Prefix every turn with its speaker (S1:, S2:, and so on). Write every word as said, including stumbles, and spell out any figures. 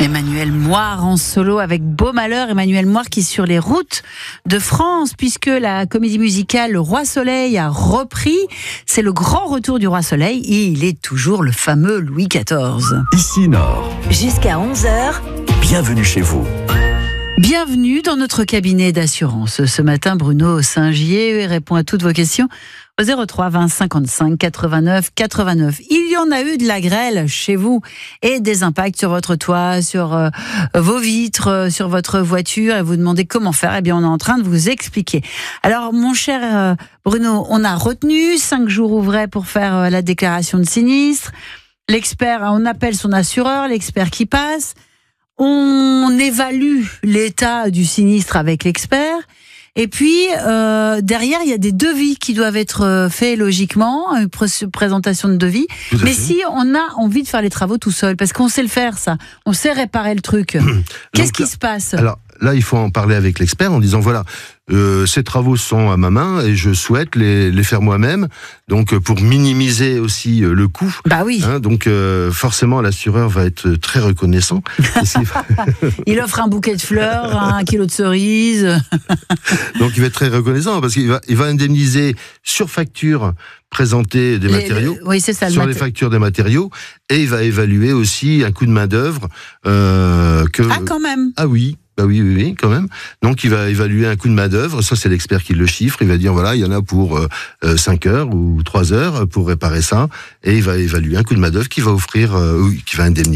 S1: Emmanuel Moire en solo avec Beau Malheur. Emmanuel Moire qui est sur les routes de France puisque la comédie musicale Le Roi Soleil a repris. C'est le grand retour du Roi Soleil et il est toujours le fameux Louis quatorze.
S2: Ici Nord.
S3: Jusqu'à onze heures.
S2: Bienvenue chez vous.
S1: Bienvenue dans notre cabinet d'assurance. Ce matin, Bruno Saint-Gier répond à toutes vos questions au zéro trois vingt cinquante-cinq quatre-vingt-neuf quatre-vingt-neuf. Il y en a eu de la grêle chez vous et des impacts sur votre toit, sur euh, vos vitres, euh, sur votre voiture et vous demandez comment faire. Eh bien, on est en train de vous expliquer. Alors, mon cher euh, Bruno, on a retenu cinq jours ouvrés pour faire euh, la déclaration de sinistre. L'expert, on appelle son assureur, l'expert qui passe. On évalue l'état du sinistre avec l'expert. Et puis, euh, derrière, il y a des devis qui doivent être faits logiquement, une pr- présentation de devis. Mais si on a envie de faire les travaux tout seul, parce qu'on sait le faire, ça, on sait réparer le truc, qu'est-ce qui se passe ?
S4: Alors là, il faut en parler avec l'expert en disant, voilà, euh, ces travaux sont à ma main et je souhaite les, les faire moi-même, donc pour minimiser aussi le coût.
S1: Bah oui.
S4: Hein, donc euh, forcément, l'assureur va être très reconnaissant.
S1: Il offre un bouquet de fleurs, un kilo de cerises.
S4: Donc il va être très reconnaissant parce qu'il va, il va indemniser sur facture présenter des
S1: Les,
S4: matériaux,
S1: le, oui, c'est ça,
S4: sur
S1: le
S4: les
S1: mat-
S4: factures des matériaux, et il va évaluer aussi un coût de main d'œuvre euh, que.
S1: Ah, quand même.
S4: Ah oui. Bah oui, oui, oui, quand même. Donc, il va évaluer un coût de main-d'œuvre. Ça, c'est l'expert qui le chiffre. Il va dire, voilà, il y en a pour euh, cinq heures ou trois heures pour réparer ça. Et il va évaluer un coût de main-d'œuvre qui va offrir, euh, qui va indemniser.